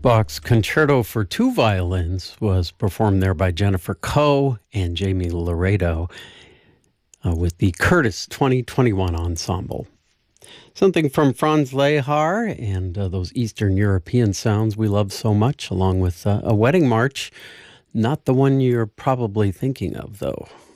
Bach's Concerto for Two Violins was performed there by Jennifer Coe and Jamie Laredo with the Curtis 2021 Ensemble. Something from Franz Lehar and those Eastern European sounds we love so much, along with a wedding march. Not the one you're probably thinking of, though.